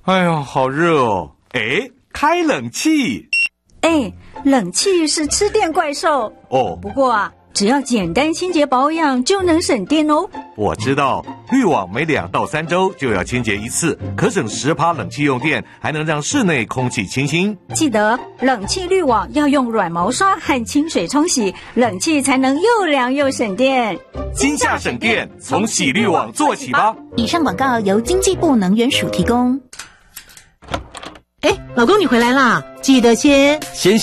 哎呀，好热哦！哎，开冷气。 冷气是吃电怪兽哦。 不过啊，只要简单清洁保养就能省电哦。 我知道，滤网每2到3周就要清洁一次，可省10%冷气用电，还能让室内空气清新。 记得冷气滤网要用软毛刷和清水冲洗，冷气才能又凉又省电。 今夏省电，从洗滤网做起吧。 以上广告由经济部能源署提供。 老公你回来啦，记得先